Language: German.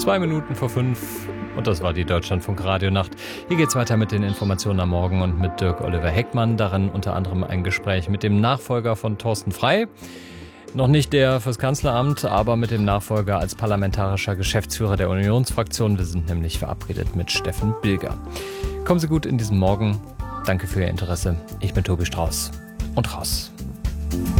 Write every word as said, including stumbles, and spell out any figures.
Zwei Minuten vor fünf und das war die Deutschlandfunk-Radionacht. Hier geht's weiter mit den Informationen am Morgen und mit Dirk Oliver Heckmann. Darin unter anderem ein Gespräch mit dem Nachfolger von Thorsten Frey. Noch nicht der fürs Kanzleramt, aber mit dem Nachfolger als parlamentarischer Geschäftsführer der Unionsfraktion. Wir sind nämlich verabredet mit Steffen Bilger. Kommen Sie gut in diesen Morgen. Danke für Ihr Interesse. Ich bin Tobi Strauß und raus.